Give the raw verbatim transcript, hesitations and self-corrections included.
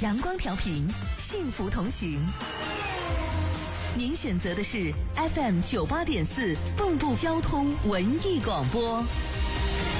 阳光调频，幸福同行。您选择的是 F M 九八点四蚌埠交通文艺广播。